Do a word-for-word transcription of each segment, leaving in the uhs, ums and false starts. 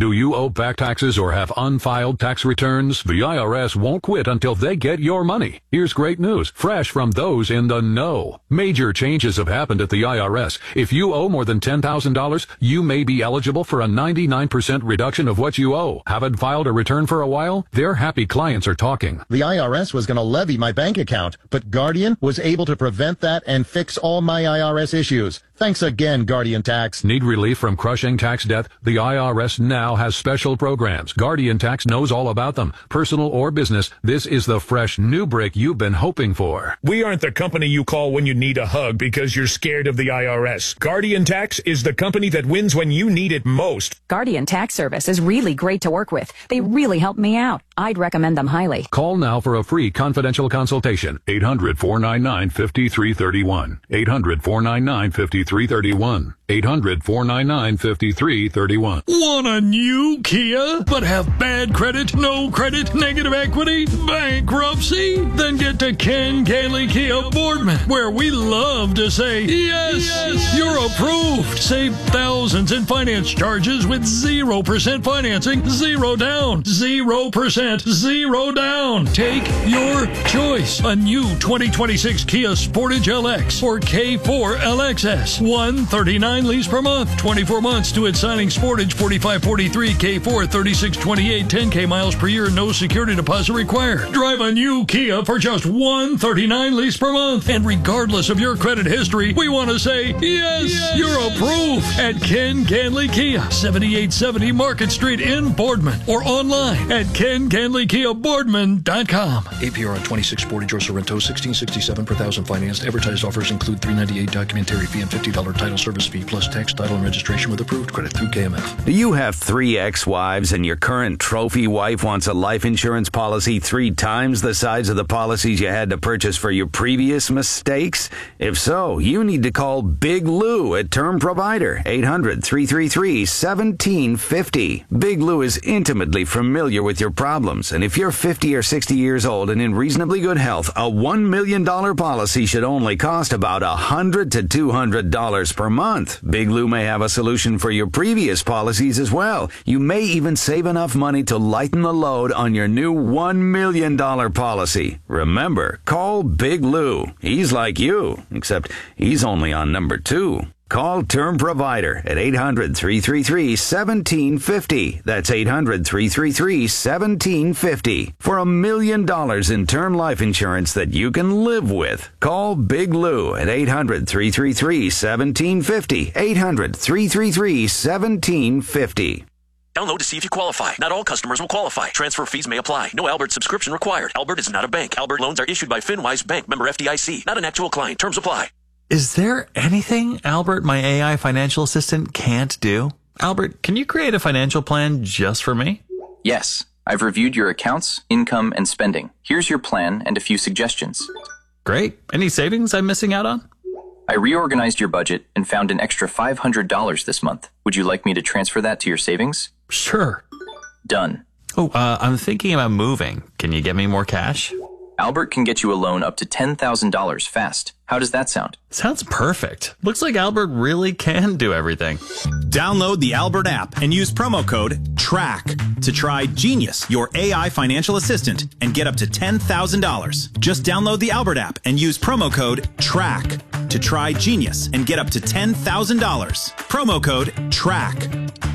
Do you owe back taxes or have unfiled tax returns? The I R S won't quit until they get your money. Here's great news, fresh from those in the know. Major changes have happened at the I R S. If you owe more than ten thousand dollars, you may be eligible for a ninety-nine percent reduction of what you owe. Haven't filed a return for a while? Their happy clients are talking. The I R S was going to levy my bank account, but Guardian was able to prevent that and fix all my I R S issues. Thanks again, Guardian Tax. Need relief from crushing tax debt? The I R S now has special programs. Guardian Tax knows all about them. Personal or business, this is the fresh new break you've been hoping for. We aren't the company you call when you need a hug because you're scared of the I R S. Guardian Tax is the company that wins when you need it most. Guardian Tax Service is really great to work with. They really help me out. I'd recommend them highly. Call now for a free confidential consultation. eight hundred, four nine nine, five three three one. eight hundred, four nine nine, five three three one. eight hundred, four nine nine, five three three one. Want a new Kia, but have bad credit, no credit, negative equity, bankruptcy? Then get to Ken Gailey Kia Boardman, where we love to say, yes, yes, you're approved. Save thousands in finance charges with zero percent financing, zero down, zero percent, zero down. Take your choice. A new twenty twenty-six Kia Sportage L X or K four L X S. one thirty-nine lease per month, twenty-four months to its signing. Sportage forty-five forty-three, K four thirty-six twenty-eight, ten K miles per year, no security deposit required. Drive a new Kia for just one thirty-nine lease per month. And regardless of your credit history, we want to say, yes, yes, you're approved at Ken Ganley Kia, seventy-eight seventy Market Street in Boardman, or online at ken ganley kia boardman dot com. A P R on twenty-six Sportage or Sorrento, sixteen sixty-seven per thousand financed. Advertised offers include three ninety-eight documentary fee and fifty dollars title service fee plus tax, title, and registration with approved credit through K M F. Do you have three ex-wives and your current trophy wife wants a life insurance policy three times the size of the policies you had to purchase for your previous mistakes? If so, you need to call Big Lou at Term Provider, eight hundred, three three three, one seven five zero. Big Lou is intimately familiar with your problems, and if you're fifty or sixty years old and in reasonably good health, a one million dollars policy should only cost about one hundred to two hundred dollars per month. Big Lou may have a solution for your previous policies as well. You may even save enough money to lighten the load on your new one million dollars policy. Remember, call Big Lou. He's like you, except he's only on number two. Call Term Provider at eight hundred, three three three, one seven five zero. That's eight hundred, three three three, one seven five zero. For a million dollars in term life insurance that you can live with. Call Big Lou at eight hundred, three three three, one seven five zero. eight hundred, three three three, one seven five zero. Download to see if you qualify. Not all customers will qualify. Transfer fees may apply. No Albert subscription required. Albert is not a bank. Albert loans are issued by FinWise Bank, member F D I C. Not an actual client. Terms apply. Is there anything Albert, my A I financial assistant, can't do? Albert, can you create a financial plan just for me? Yes. I've reviewed your accounts, income, and spending. Here's your plan and a few suggestions. Great. Any savings I'm missing out on? I reorganized your budget and found an extra five hundred dollars this month. Would you like me to transfer that to your savings? Sure. Done. Oh, uh, I'm thinking about moving. Can you get me more cash? Albert can get you a loan up to ten thousand dollars fast. How does that sound? Sounds perfect. Looks like Albert really can do everything. Download the Albert app and use promo code TRACK to try Genius, your A I financial assistant, and get up to ten thousand dollars. Just download the Albert app and use promo code TRACK to try Genius and get up to ten thousand dollars. Promo code TRACK.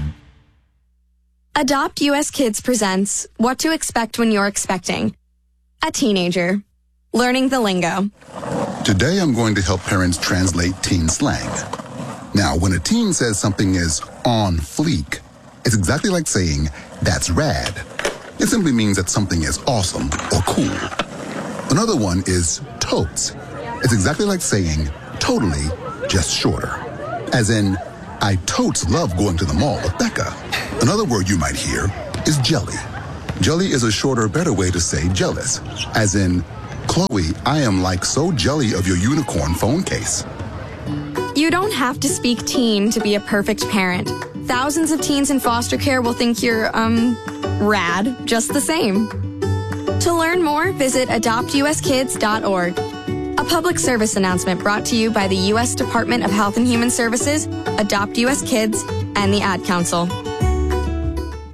Adopt U S Kids presents What to Expect When You're Expecting. A teenager. Learning the lingo. Today I'm going to help parents translate teen slang. Now, when a teen says something is on fleek, it's exactly like saying, that's rad. It simply means that something is awesome or cool. Another one is totes. It's exactly like saying, totally, just shorter. As in, I totes love going to the mall with Becca. Another word you might hear is jelly. Jelly is a shorter, better way to say jealous. As in, Chloe, I am like so jelly of your unicorn phone case. You don't have to speak teen to be a perfect parent. Thousands of teens in foster care will think you're, um, rad, just the same. To learn more, visit adopt u s kids dot org. A public service announcement brought to you by the U S Department of Health and Human Services, Adopt U S Kids, and the Ad Council.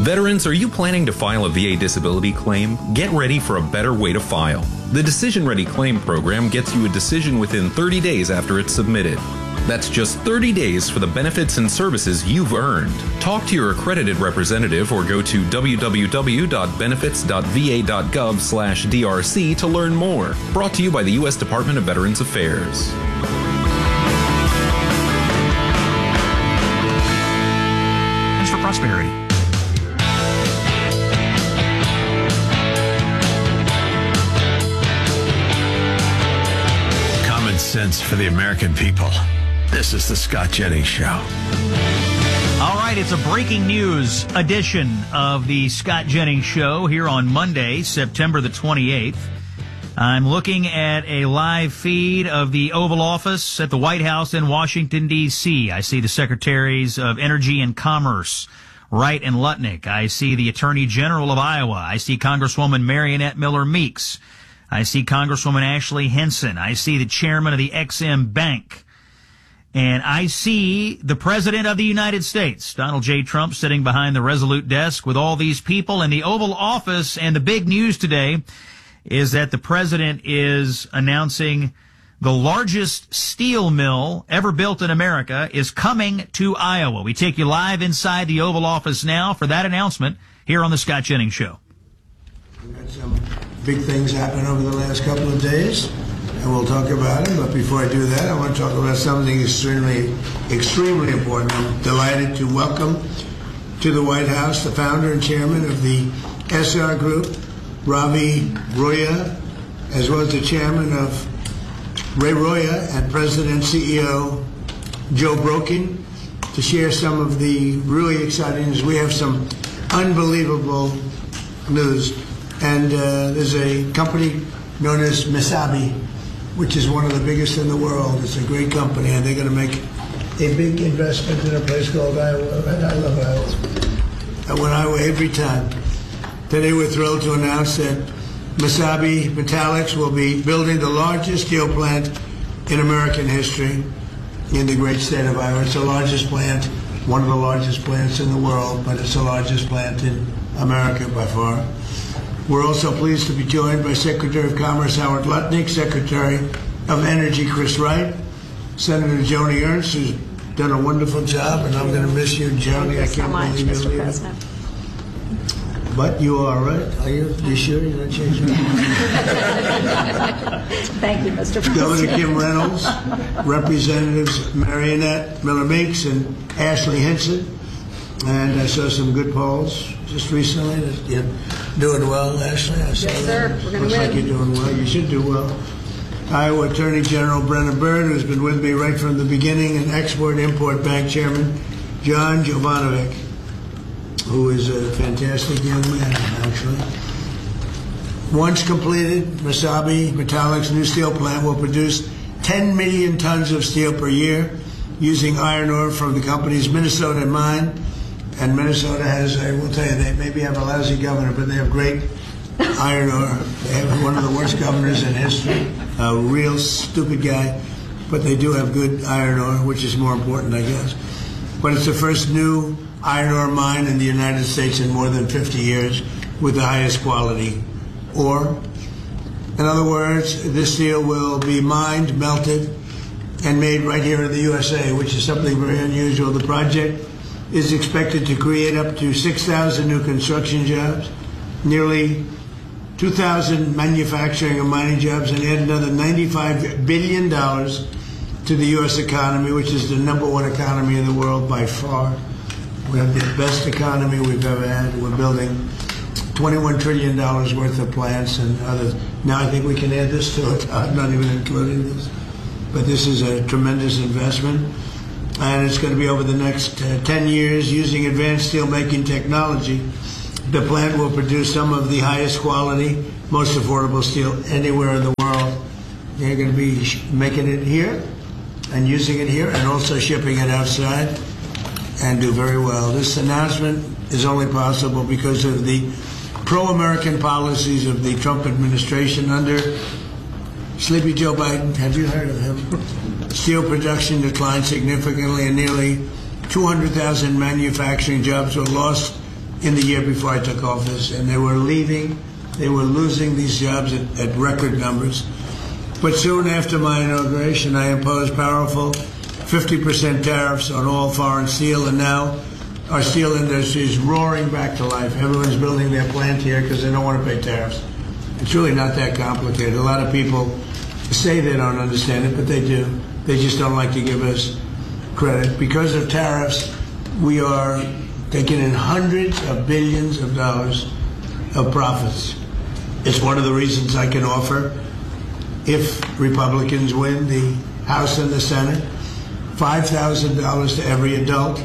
Veterans, are you planning to file a V A disability claim? Get ready for a better way to file. The Decision Ready Claim Program gets you a decision within thirty days after it's submitted. That's just thirty days for the benefits and services you've earned. Talk to your accredited representative or go to w w w dot benefits dot v a dot gov slash d r c to learn more. Brought to you by the U S Department of Veterans Affairs. Thanks for prosperity. Common sense for the American people. This is the Scott Jennings Show. All right, it's a breaking news edition of the Scott Jennings Show here on Monday, September the twenty-eighth. I'm looking at a live feed of the Oval Office at the White House in Washington, D C I see the Secretaries of Energy and Commerce, Wright and Lutnick. I see the Attorney General of Iowa. I see Congresswoman Marionette Miller Meeks. I see Congresswoman Ashley Hinson. I see the Chairman of the Ex Im Bank. And I see the President of the United States, Donald J. Trump, sitting behind the Resolute desk with all these people in the Oval Office. And the big news today is that the President is announcing the largest steel mill ever built in America is coming to Iowa. We take you live inside the Oval Office now for that announcement here on the Scott Jennings Show. We've had some big things happen over the last couple of days, and we'll talk about it. But before I do that, I want to talk about something extremely, extremely important. I'm delighted to welcome to the White House the founder and chairman of the S R Group, Ravi Roya, as well as the chairman of Ray Roya and President and C E O Joe Brokin, to share some of the really exciting news. We have some unbelievable news. And uh, there's a company known as Mesabi, which is one of the biggest in the world. It's a great company, and they're going to make a big investment in a place called Iowa. And I love Iowa. I went Iowa every time. Today we're thrilled to announce that Mesabi Metallics will be building the largest steel plant in American history in the great state of Iowa. It's the largest plant, one of the largest plants in the world, but it's the largest plant in America by far. We're also pleased to be joined by Secretary of Commerce Howard Lutnick, Secretary of Energy Chris Wright, Senator Joni Ernst, who's done a wonderful job, and I'm going to miss you, Joni. I can't believe you're leaving. President. But you are all right. Are you? You sure you're not changing? Thank you, Mister President. Governor Kim Reynolds, Representatives Marionette Miller Meeks and Ashley Hinson. And I saw some good polls just recently. You're doing well, Ashley. I saw yes, sir. That. We're going to Looks win. like you're doing well. You should do well. Iowa Attorney General Brenna Bird, who's been with me right from the beginning, and Export-Import Bank Chairman John Jovanovic, who is a fantastic young man, actually. Once completed, Mesabi Metallics' new steel plant will produce ten million tons of steel per year using iron ore from the company's Minnesota mine. And Minnesota has, I will tell you, they maybe have a lousy governor, but they have great iron ore. They have one of the worst governors in history, a real stupid guy, but they do have good iron ore, which is more important, I guess. But it's the first new iron ore mine in the United States in more than fifty years with the highest quality ore. In other words, this steel will be mined, melted, and made right here in the U S A, which is something very unusual. The project is expected to create up to six thousand new construction jobs, nearly two thousand manufacturing and mining jobs, and add another ninety-five billion dollars to the U S economy, which is the number one economy in the world by far. We have the best economy we've ever had. We're building twenty-one trillion dollars worth of plants and others. Now I think we can add this to it. I'm not even including this. But this is a tremendous investment. And it's going to be over the next uh, ten years using advanced steelmaking technology. The plant will produce some of the highest quality, most affordable steel anywhere in the world. They're going to be making it here and using it here and also shipping it outside and do very well. This announcement is only possible because of the pro-American policies of the Trump administration under Sleepy Joe Biden. Have you heard of him? Steel production declined significantly and nearly two hundred thousand manufacturing jobs were lost in the year before I took office, and they were leaving, they were losing these jobs at, at record numbers. But soon after my inauguration, I imposed powerful fifty percent tariffs on all foreign steel, and now our steel industry is roaring back to life. Everyone's building their plant here because they don't want to pay tariffs. It's really not that complicated. A lot of people say they don't understand it, but they do. They just don't like to give us credit. Because of tariffs, we are taking in hundreds of billions of dollars of profits. It's one of the reasons I can offer, if Republicans win the House and the Senate, five thousand dollars to every adult.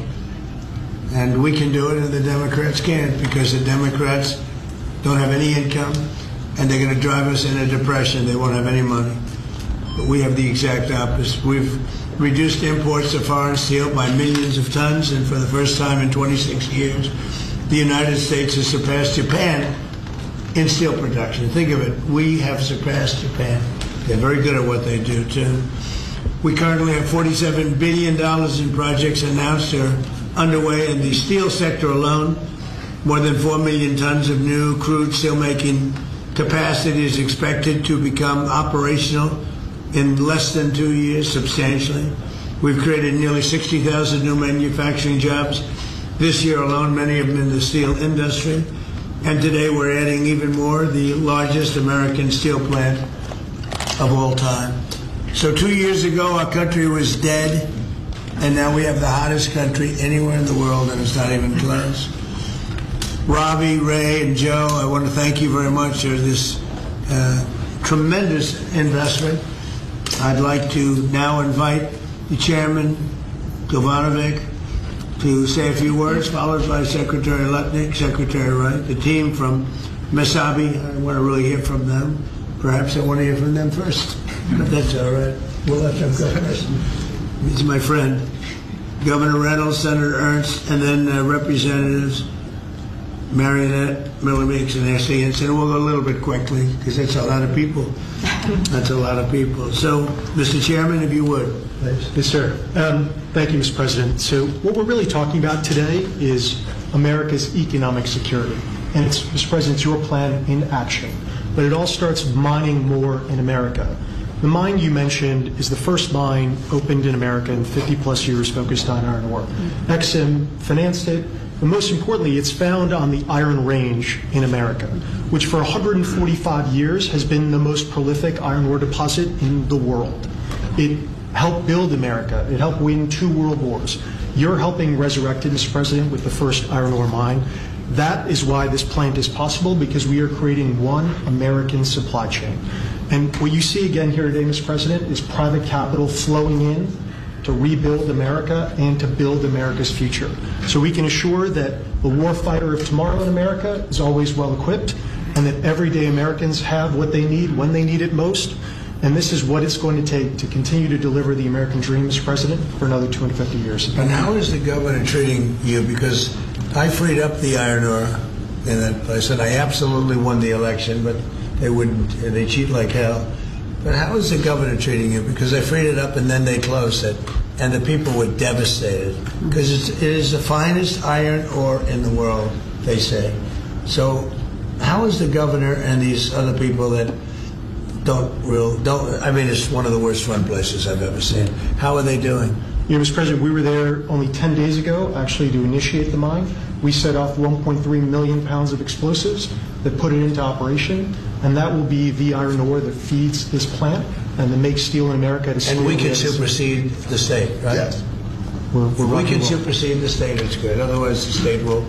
And we can do it, and the Democrats can't, because the Democrats don't have any income, and they're going to drive us in a depression. They won't have any money. But we have the exact opposite. We've reduced imports of foreign steel by millions of tons, and for the first time in twenty-six years, the United States has surpassed Japan in steel production. Think of it. We have surpassed Japan. They're very good at what they do, too. We currently have forty-seven billion dollars in projects announced or underway in the steel sector alone. More than four million tons of new crude steelmaking capacity is expected to become operational in less than two years, substantially. We've created nearly sixty thousand new manufacturing jobs this year alone, many of them in the steel industry. And today we're adding even more, the largest American steel plant of all time. So two years ago, our country was dead, and now we have the hottest country anywhere in the world, and it's not even close. Ravi, Ray, and Joe, I want to thank you very much for this uh, tremendous investment. I'd like to now invite the chairman, Jovanovic, to say a few words, followed by Secretary Lutnick, Secretary Wright, the team from Mesabi. I want to really hear from them. Perhaps I want to hear from them first, but that's all right. We'll let them go first. He's my friend. Governor Reynolds, Senator Ernst, and then uh, Representatives Marionette, Miller Meeks, and Ashley Hinson. We'll go a little bit quickly because that's a lot of people. That's a lot of people. So, Mister Chairman, if you would, please. Yes, sir. Um, thank you, Mister President. So what we're really talking about today is America's economic security. And it's, Mister President, it's your plan in action. But it all starts mining more in America. The mine you mentioned is the first mine opened in America in fifty plus years focused on iron ore. Exim financed it, but most importantly, it's found on the Iron Range in America, which for one hundred forty-five years has been the most prolific iron ore deposit in the world. It helped build America. It helped win two world wars. You're helping resurrect it, Mister President, with the first iron ore mine. That is why this plant is possible, because we are creating one American supply chain. And what you see again here today, Mister President, is private capital flowing in to rebuild America and to build America's future. So we can assure that the warfighter of tomorrow in America is always well equipped, and that everyday Americans have what they need when they need it most. And this is what it's going to take to continue to deliver the American dream, Mister President, for another two hundred fifty years. And how is the governor treating you? Because I freed up the iron ore in that place, and I absolutely won the election, but they wouldn't, they cheat like hell. But how is the governor treating you? Because they freed it up and then they closed it, and the people were devastated. Because it's, it is the finest iron ore in the world, they say. So how is the governor and these other people that don't real, don't, I mean, it's one of the worst run places I've ever seen. How are they doing? Yeah, Mister President, we were there only ten days ago, actually, to initiate the mine. We set off one point three million pounds of explosives that put it into operation, and that will be the iron ore that feeds this plant and that makes steel in America. To and we can supersede the state, right? Yes. We're, we're we can well. supersede the state, it's good. Otherwise, the state will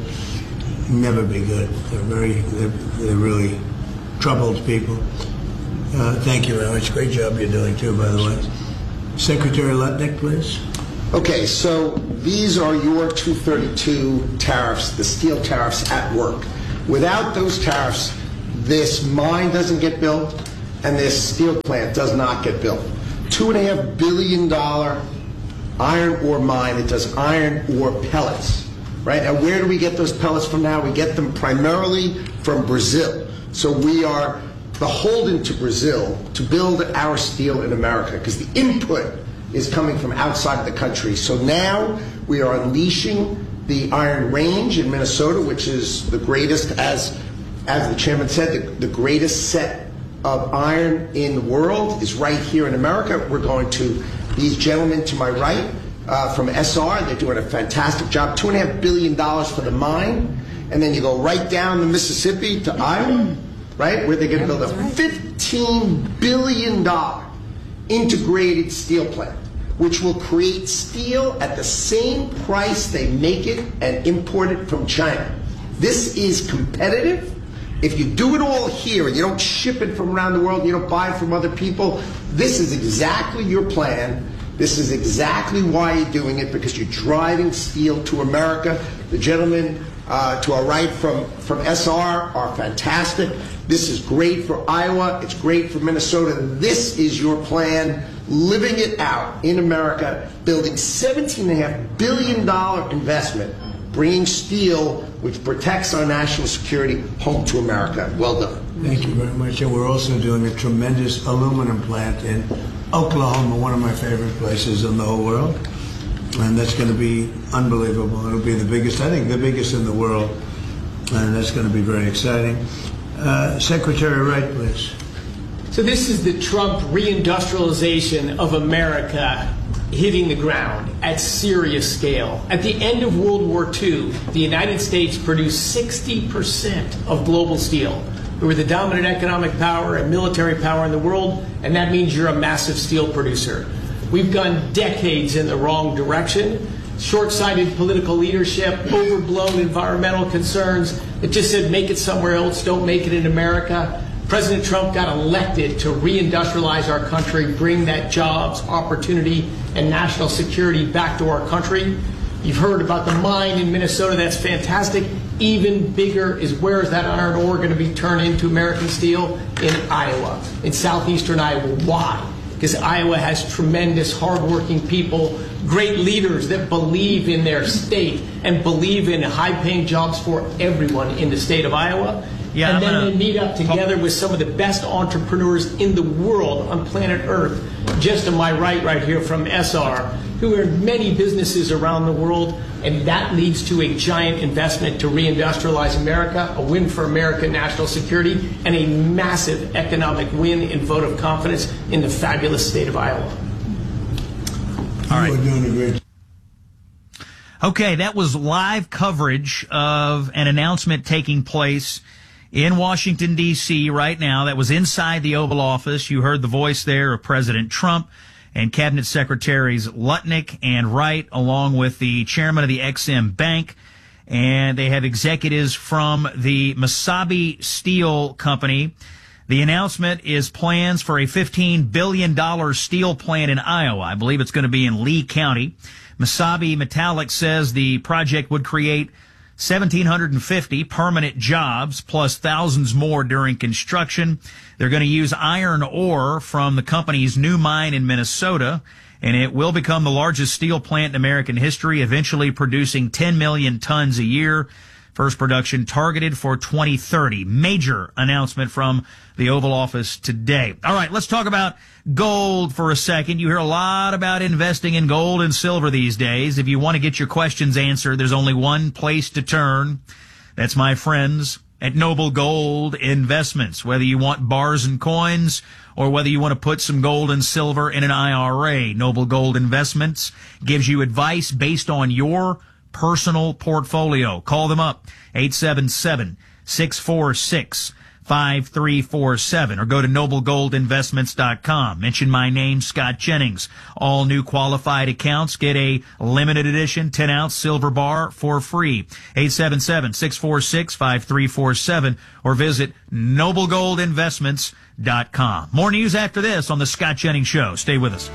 never be good. They're very, they're, they're really troubled people. Uh, thank you very much. Great job you're doing, too, by the way. Secretary Lutnick, please. Okay, so these are your two thirty-two tariffs, the steel tariffs at work. Without those tariffs, this mine doesn't get built and this steel plant does not get built. Two and a half billion dollar iron ore mine that does iron ore pellets, right? And where do we get those pellets from now? We get them primarily from Brazil. So we are beholden to Brazil to build our steel in America because the input is coming from outside the country. So now we are unleashing the Iron Range in Minnesota, which is the greatest, as as the chairman said, the, the greatest set of iron in the world is right here in America. We're going to, these gentlemen to my right uh, from S R, they're doing a fantastic job, two and a half billion dollars for the mine, and then you go right down the Mississippi to Iowa, right, where they're going to build a fifteen billion dollars integrated steel plant, which will create steel at the same price they make it and import it from China. This is competitive. If you do it all here and you don't ship it from around the world, you don't buy it from other people, this is exactly your plan. This is exactly why you're doing it, because you're driving steel to America. The gentlemen uh, to our right from, from S R are fantastic. This is great for Iowa. It's great for Minnesota. This is your plan, living it out in America, building seventeen point five billion dollars investment, bringing steel, which protects our national security, home to America. Well done. Thank you very much. And we're also doing a tremendous aluminum plant in Oklahoma, one of my favorite places in the whole world. And that's going to be unbelievable. It'll be the biggest, I think, the biggest in the world. And that's going to be very exciting. Uh, Secretary Wright, please. So this is the Trump reindustrialization of America hitting the ground at serious scale. At the end of World War Two, the United States produced sixty percent of global steel. We were the dominant economic power and military power in the world, and that means you're a massive steel producer. We've gone decades in the wrong direction. Short-sighted political leadership, overblown environmental concerns that just said make it somewhere else, don't make it in America. President Trump got elected to reindustrialize our country, bring that jobs, opportunity, and national security back to our country. You've heard about the mine in Minnesota. That's fantastic. Even bigger is where is that iron ore going to be turned into American steel? In Iowa, in southeastern Iowa. Why? Because Iowa has tremendous, hardworking people, great leaders that believe in their state and believe in high-paying jobs for everyone in the state of Iowa. Yeah, and then gonna, they meet up together with some of the best entrepreneurs in the world on planet Earth. Just to my right, right here from S R, who are in many businesses around the world, and that leads to a giant investment to reindustrialize America, a win for American national security, and a massive economic win and vote of confidence in the fabulous state of Iowa. All right. You are doing a great. Okay, that was live coverage of an announcement taking place in Washington, D C right now. That was inside the Oval Office. You heard the voice there of President Trump and Cabinet Secretaries Lutnick and Wright, along with the chairman of the Ex-Im Bank. And they have executives from the Mesabi Steel Company. The announcement is plans for a fifteen billion dollars steel plant in Iowa. I believe it's going to be in Lee County. Mesabi Metallic says the project would create one thousand seven hundred fifty permanent jobs, plus thousands more during construction. They're going to use iron ore from the company's new mine in Minnesota, and it will become the largest steel plant in American history, eventually producing ten million tons a year. First production targeted for twenty thirty. Major announcement from the Oval Office today. All right, let's talk about gold for a second. You hear a lot about investing in gold and silver these days. If you want to get your questions answered, there's only one place to turn. That's my friends at Noble Gold Investments. Whether you want bars and coins or whether you want to put some gold and silver in an I R A, Noble Gold Investments gives you advice based on your personal portfolio. Call them up, eight seven seven, six four six, five three four seven, or go to noble gold investments dot com. Mention my name, Scott Jennings. All new qualified accounts get a limited edition ten ounce silver bar for free. eight seven seven, six four six, five three four seven, or visit noble gold investments dot com. More news after this on the Scott Jennings Show. Stay with us.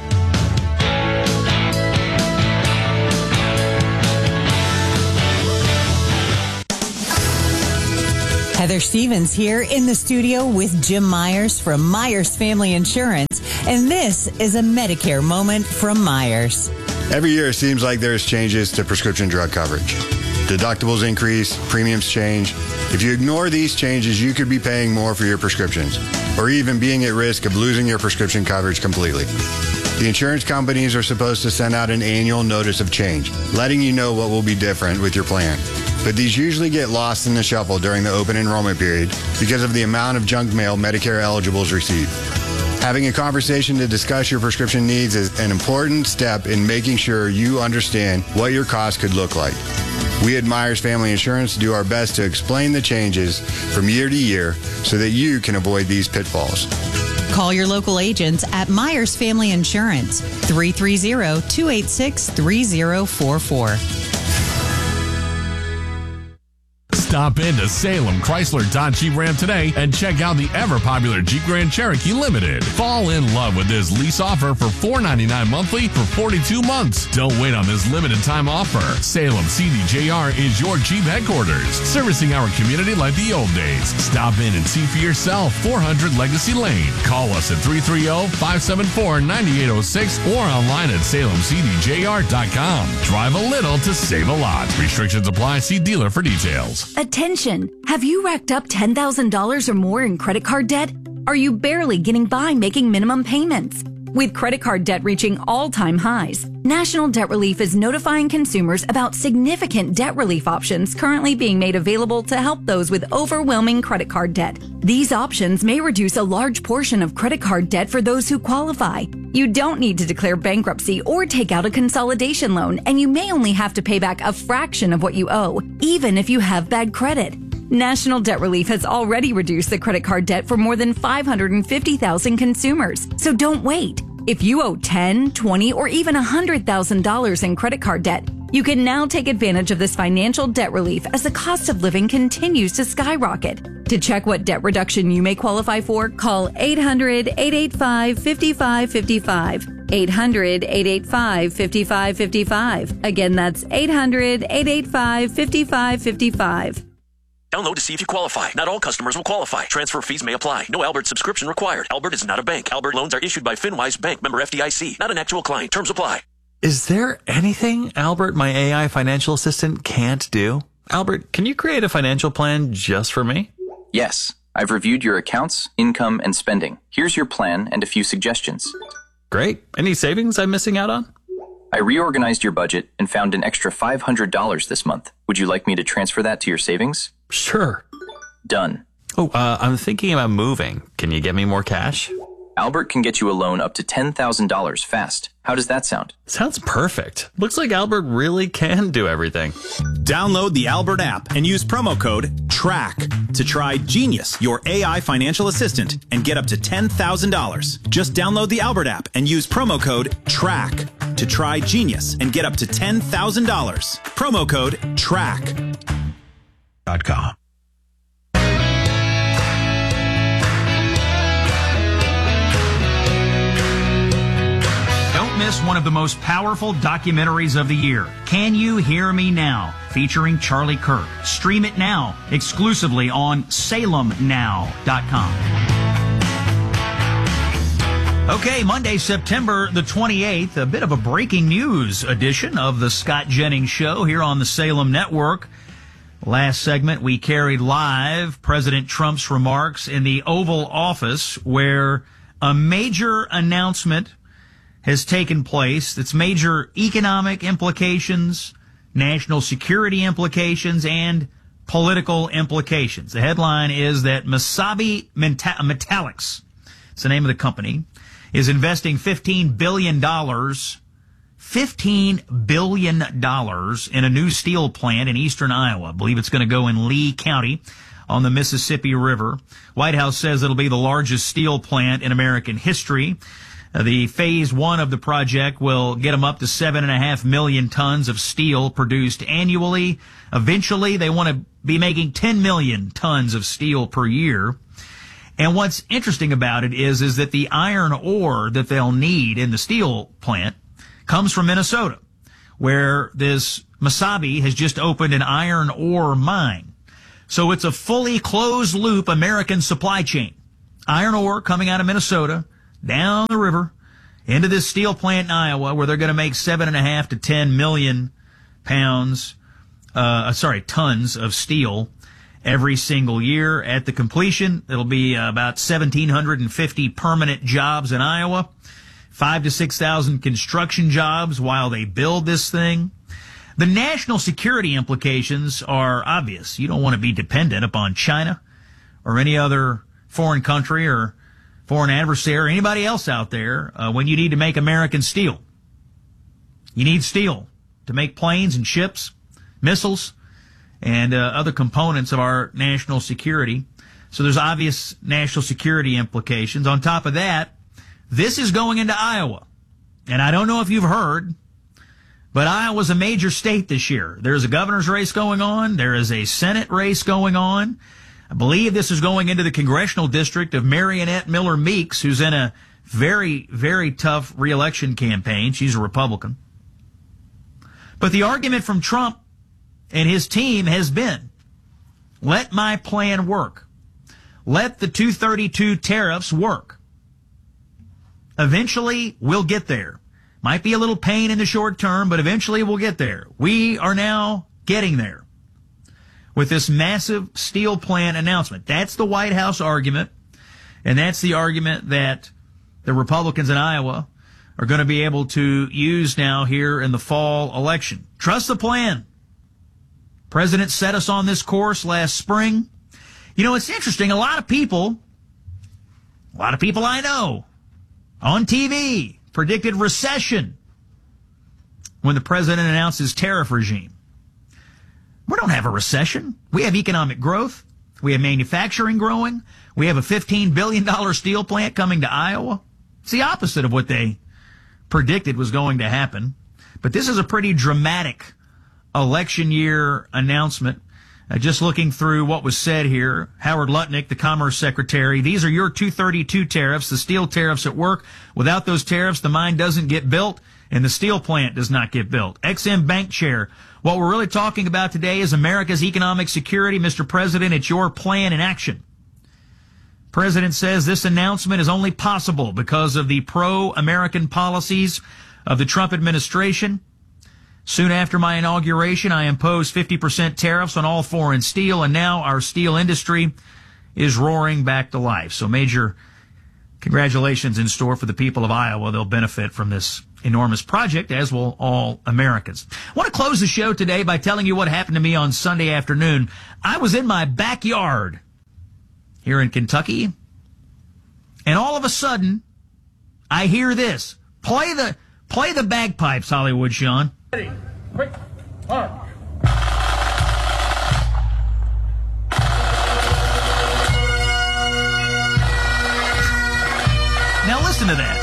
Heather Stevens here in the studio with Jim Myers from Myers Family Insurance, and this is a Medicare moment from Myers. Every year it seems like there's changes to prescription drug coverage. Deductibles increase, premiums change. If you ignore these changes, you could be paying more for your prescriptions, or even being at risk of losing your prescription coverage completely. The insurance companies are supposed to send out an annual notice of change, letting you know what will be different with your plan. But these usually get lost in the shuffle during the open enrollment period because of the amount of junk mail Medicare eligibles receive. Having a conversation to discuss your prescription needs is an important step in making sure you understand what your cost could look like. We at Myers Family Insurance do our best to explain the changes from year to year so that you can avoid these pitfalls. Call your local agents at Myers Family Insurance, three three zero, two eight six, three zero four four. Stop into Salem Chrysler Dodge Jeep Ram today and check out the ever-popular Jeep Grand Cherokee Limited. Fall in love with this lease offer for four hundred ninety-nine dollars monthly for forty-two months. Don't wait on this limited time offer. Salem C D J R is your Jeep headquarters, servicing our community like the old days. Stop in and see for yourself. four hundred Legacy Lane. Call us at three three zero, five seven four, nine eight zero six or online at salem c d j r dot com. Drive a little to save a lot. Restrictions apply. See dealer for details. Attention! Have you racked up ten thousand dollars or more in credit card debt? Are you barely getting by making minimum payments? With credit card debt reaching all-time highs, National Debt Relief is notifying consumers about significant debt relief options currently being made available to help those with overwhelming credit card debt. These options may reduce a large portion of credit card debt for those who qualify. You don't need to declare bankruptcy or take out a consolidation loan, and you may only have to pay back a fraction of what you owe, even if you have bad credit. National Debt Relief has already reduced the credit card debt for more than five hundred fifty thousand consumers, so don't wait. If you owe ten thousand dollars, twenty thousand dollars, or even one hundred thousand dollars in credit card debt, you can now take advantage of this financial debt relief as the cost of living continues to skyrocket. To check what debt reduction you may qualify for, call eight hundred, eight eight five, five five five five. eight hundred, eight eight five, five five five five. Again, that's eight hundred, eight eight five, five five five five. Download to see if you qualify. Not all customers will qualify. Transfer fees may apply. No Albert subscription required. Albert is not a bank. Albert loans are issued by FinWise Bank, member F D I C. Not an actual client. Terms apply. Is there anything Albert, my A I financial assistant, can't do? Albert, can you create a financial plan just for me? Yes. I've reviewed your accounts, income, and spending. Here's your plan and a few suggestions. Great. Any savings I'm missing out on? I reorganized your budget and found an extra five hundred dollars this month. Would you like me to transfer that to your savings? Sure. Done. Oh, uh, I'm thinking about moving. Can you get me more cash? Albert can get you a loan up to ten thousand dollars fast. How does that sound? Sounds perfect. Looks like Albert really can do everything. Download the Albert app and use promo code TRACK to try Genius, your A I financial assistant, and get up to ten thousand dollars. Just download the Albert app and use promo code TRACK to try Genius and get up to ten thousand dollars. Promo code TRACK. Dot com. Don't miss one of the most powerful documentaries of the year, Can You Hear Me Now? Featuring Charlie Kirk. Stream it now, exclusively on salem now dot com. Okay, Monday, September the twenty-eighth, a bit of a breaking news edition of the Scott Jennings Show here on the Salem Network. Last segment, we carried live President Trump's remarks in the Oval Office, where a major announcement has taken place that's major economic implications, national security implications, and political implications. The headline is that Mesabi Metallics, it's the name of the company, is investing fifteen billion dollars fifteen billion dollars in a new steel plant in eastern Iowa. I believe it's going to go in Lee County on the Mississippi River. White House says it'll be the largest steel plant in American history. Uh, the phase one of the project will get them up to seven and a half million tons of steel produced annually. Eventually, they want to be making ten million tons of steel per year. And what's interesting about it is, is that the iron ore that they'll need in the steel plant comes from Minnesota, where this Mesabi has just opened an iron ore mine. So it's a fully closed loop American supply chain. Iron ore coming out of Minnesota, down the river, into this steel plant in Iowa, where they're going to make seven and a half to ten million pounds, uh, sorry, tons of steel every single year. At the completion, it'll be about one thousand seven hundred fifty permanent jobs in Iowa. five to six thousand construction jobs while they build this thing. The national security implications are obvious. You don't want to be dependent upon China or any other foreign country or foreign adversary or anybody else out there uh, when you need to make American steel. You need steel to make planes and ships, missiles, and uh, other components of our national security. So there's obvious national security implications. On top of that, this is going into Iowa. And I don't know if you've heard, but Iowa's a major state this year. There's a governor's race going on. There is a Senate race going on. I believe this is going into the congressional district of Marionette Miller Meeks, who's in a very, very tough reelection campaign. She's a Republican. But the argument from Trump and his team has been, let my plan work. Let the two thirty-two tariffs work. Eventually, we'll get there. Might be a little pain in the short term, but eventually we'll get there. We are now getting there with this massive steel plant announcement. That's the White House argument, and that's the argument that the Republicans in Iowa are going to be able to use now here in the fall election. Trust the plan. President set us on this course last spring. You know, it's interesting. A lot of people, a lot of people I know on T V predicted recession when the president announced his tariff regime. We don't have a recession. We have economic growth. We have manufacturing growing. We have a fifteen billion dollars steel plant coming to Iowa. It's the opposite of what they predicted was going to happen. But this is a pretty dramatic election year announcement. Uh, just looking through what was said here, Howard Lutnick, the Commerce Secretary, these are your two thirty-two tariffs, the steel tariffs at work. Without those tariffs, the mine doesn't get built and the steel plant does not get built. X M Bank Chair, what we're really talking about today is America's economic security. Mister President, it's your plan in action. President says this announcement is only possible because of the pro-American policies of the Trump administration. Soon after my inauguration, I imposed fifty percent tariffs on all foreign steel, and now our steel industry is roaring back to life. So major congratulations in store for the people of Iowa. They'll benefit from this enormous project, as will all Americans. I want to close the show today by telling you what happened to me on Sunday afternoon. I was in my backyard here in Kentucky, and all of a sudden, I hear this. Play the, play the bagpipes, Hollywood Sean. Ready, quick, march. Now listen to that.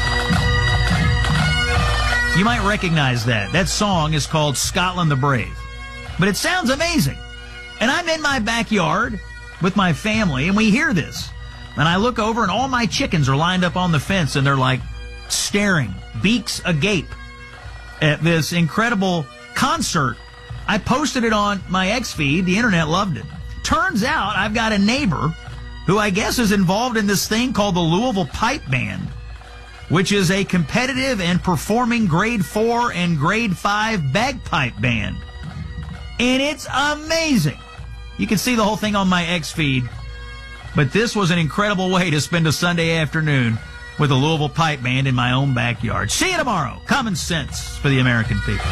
You might recognize that. That song is called Scotland the Brave. But it sounds amazing. And I'm in my backyard with my family, and we hear this. And I look over, and all my chickens are lined up on the fence, and they're like staring, beaks agape, at this incredible concert. I posted it on my X feed. The internet loved it. Turns out I've got a neighbor who I guess is involved in this thing called the Louisville Pipe Band, which is a competitive and performing grade four and grade five bagpipe band. And it's amazing. You can see the whole thing on my X feed. But this was an incredible way to spend a Sunday afternoon with the Louisville Pipe Band in my own backyard. See you tomorrow. Common sense for the American people.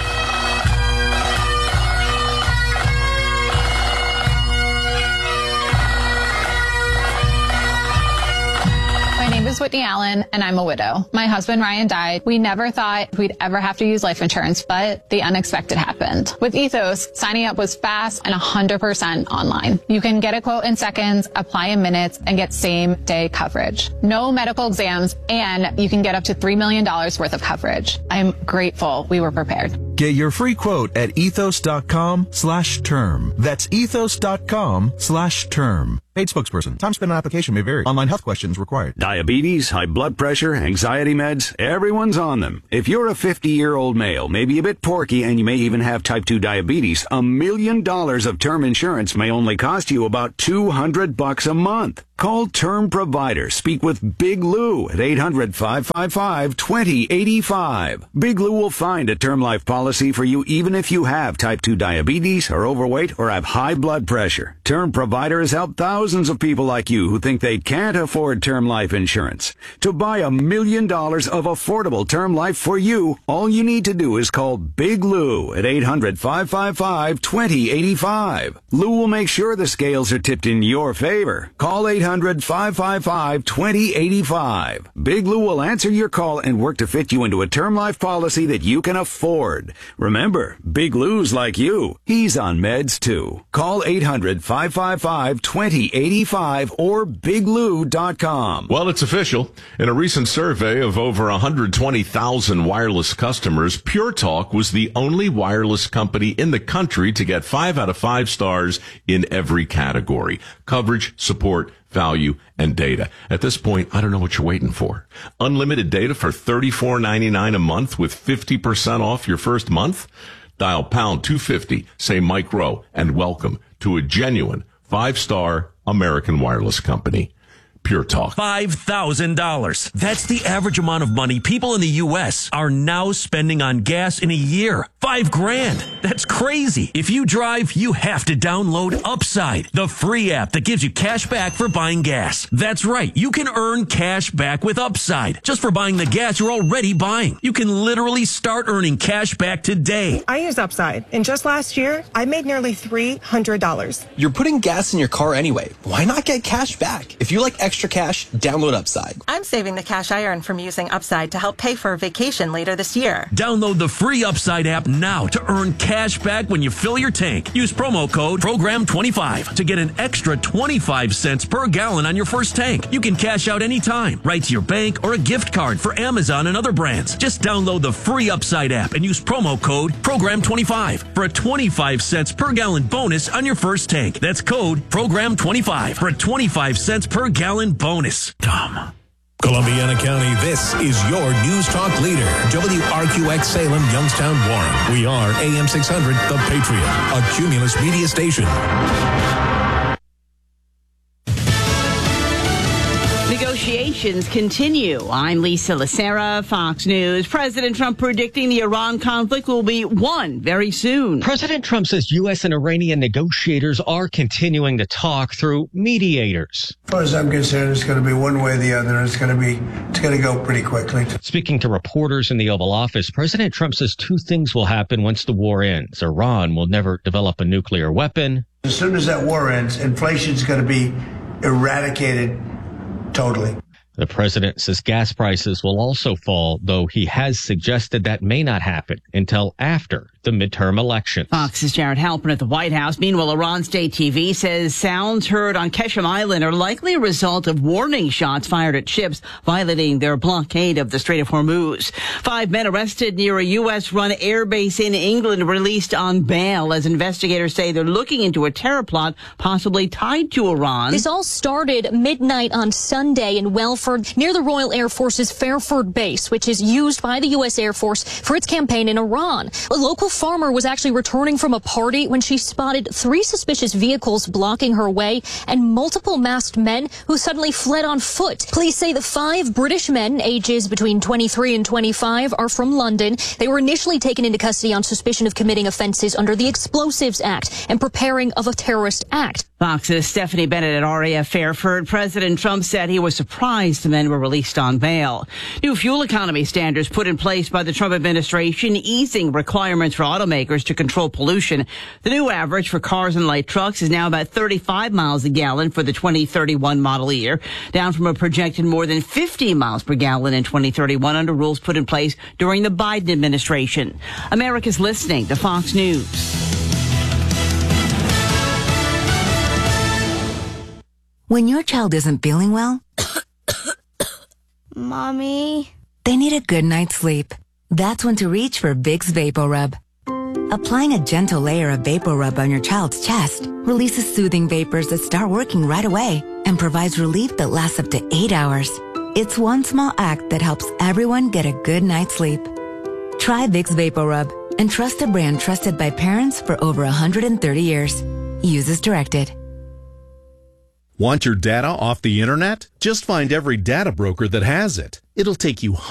My name is Whitney Allen, and I'm a widow. My husband, Ryan, died. We never thought we'd ever have to use life insurance, but the unexpected happened. With Ethos, signing up was fast and one hundred percent online. You can get a quote in seconds, apply in minutes, and get same-day coverage. No medical exams, and you can get up to three million dollars worth of coverage. I'm grateful we were prepared. Get your free quote at ethos.com slash term. That's ethos.com slash term. Paid spokesperson. Time spent on application may vary. Online health questions required. Diabetes, high blood pressure, anxiety meds, everyone's on them. If you're a fifty-year-old male, maybe a bit porky, and you may even have type two diabetes, a million dollars of term insurance may only cost you about two hundred bucks a month. Call Term Provider. Speak with Big Lou at eight hundred, five five five, two zero eight five. Big Lou will find a term life policy policy for you even if you have type two diabetes, are overweight, or have high blood pressure. Term Provider has helped thousands of people like you who think they can't afford term life insurance. To buy a million dollars of affordable term life for you, all you need to do is call Big Lou at eight hundred, five five five, two zero eight five. Lou will make sure the scales are tipped in your favor. Call eight hundred, five five five, two zero eight five. Big Lou will answer your call and work to fit you into a term life policy that you can afford. Remember, Big Lou's like you. He's on meds too. Call eight hundred, five five five, two zero eight five or big lou dot com. Well, it's official. In a recent survey of over one hundred twenty thousand wireless customers, Pure Talk was the only wireless company in the country to get five out of five stars in every category: coverage, support, value, and data. At this point, I don't know what you're waiting for. Unlimited data for thirty-four ninety-nine a month with fifty percent off your first month? Dial pound two fifty, say Mike Rowe, and welcome to a genuine five-star American wireless company. Pure Talk. five thousand dollars. That's the average amount of money people in the U S are now spending on gas in a year. Five grand. That's crazy. If you drive, you have to download Upside, the free app that gives you cash back for buying gas. That's right. You can earn cash back with Upside just for buying the gas you're already buying. You can literally start earning cash back today. I use Upside, and just last year, I made nearly three hundred dollars. You're putting gas in your car anyway. Why not get cash back? If you like extra cash, download Upside. I'm saving the cash I earn from using Upside to help pay for a vacation later this year. Download the free Upside app now to earn cash back when you fill your tank. Use promo code program twenty-five to get an extra twenty-five cents per gallon on your first tank. You can cash out anytime, right to your bank or a gift card for Amazon and other brands. Just download the free Upside app and use promo code program twenty-five for a twenty-five cents per gallon bonus on your first tank. That's code program twenty-five for a twenty-five cents per gallon bonus. Dumb. Columbiana County, this is your News Talk leader. W R Q X Salem, Youngstown, Warren. We are A M six hundred, The Patriot, a Cumulus media station. Negotiations continue. I'm Lisa Lacera, Fox News. President Trump predicting the Iran conflict will be won very soon. President Trump says U S and Iranian negotiators are continuing to talk through mediators. As far as I'm concerned, it's going to be one way or the other. It's going to be, it's going to go pretty quickly. Speaking to reporters in the Oval Office, President Trump says two things will happen once the war ends. Iran will never develop a nuclear weapon. As soon as that war ends, inflation's going to be eradicated totally. The president says gas prices will also fall, though he has suggested that may not happen until after the midterm election. Fox's Jared Halpern at the White House. Meanwhile, Iran State T V says sounds heard on Keshem Island are likely a result of warning shots fired at ships violating their blockade of the Strait of Hormuz. Five men arrested near a U S-run airbase in England released on bail as investigators say they're looking into a terror plot possibly tied to Iran. This all started midnight on Sunday in Welford, near the Royal Air Force's Fairford base, which is used by the U S Air Force for its campaign in Iran. A local farmer was actually returning from a party when she spotted three suspicious vehicles blocking her way and multiple masked men who suddenly fled on foot. Police say the five British men, ages between twenty-three and twenty-five, are from London. They were initially taken into custody on suspicion of committing offenses under the Explosives Act and preparing of a terrorist act. Fox's Stephanie Bennett at R A F Fairford. President Trump said he was surprised the men were released on bail. New fuel economy standards put in place by the Trump administration, easing requirements for automakers to control pollution. The new average for cars and light trucks is now about thirty-five miles a gallon for the twenty thirty-one model year, down from a projected more than fifty miles per gallon in twenty thirty-one under rules put in place during the Biden administration. America's listening to Fox News. When your child isn't feeling well, Mommy, they need a good night's sleep. That's when to reach for Vicks VapoRub. Applying a gentle layer of VapoRub on your child's chest releases soothing vapors that start working right away and provides relief that lasts up to eight hours. It's one small act that helps everyone get a good night's sleep. Try Vicks VapoRub and trust a brand trusted by parents for over one hundred thirty years. Use as directed. Want your data off the internet? Just find every data broker that has it. It'll take you